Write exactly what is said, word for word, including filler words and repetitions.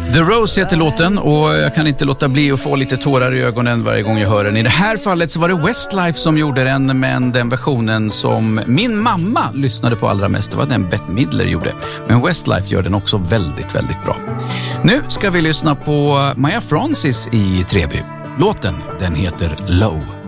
The Rose heter låten och jag kan inte låta bli att få lite tårar i ögonen varje gång jag hör den. I det här fallet så var det Westlife som gjorde den, men den versionen som min mamma lyssnade på allra mest, det var den Bette Midler gjorde. Men Westlife gör den också väldigt, väldigt bra. Nu ska vi lyssna på Maya Francis i Treby. Låten, den heter Low.